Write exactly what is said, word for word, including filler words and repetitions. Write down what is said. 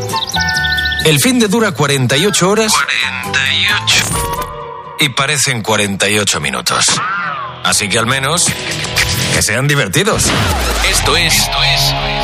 El fin de dura cuarenta y ocho horas. cuarenta y ocho. Y parecen cuarenta y ocho minutos. Así que al menos que sean divertidos. Esto es, Esto es